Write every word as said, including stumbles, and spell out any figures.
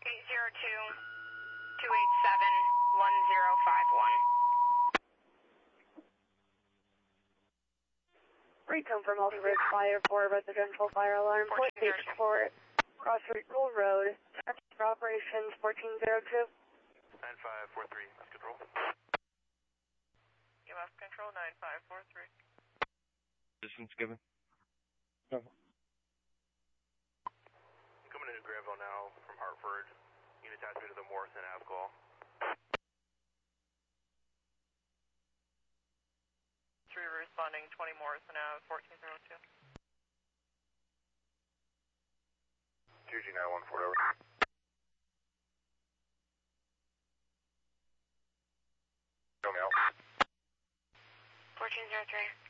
eight zero two, two eight seven, one zero five one. Recon for multi-rig fire for residential fire alarm. Police support. Cross Roll Road. For operations fourteen zero two. nine five four three, that's control. E M F control nine five four three. Distance given. I'm coming into Granville now from Hartford. You can attach me to the Morrison Ave call. Three responding twenty Morrison Ave fourteen zero two. two G nine one four over. fourteen zero three.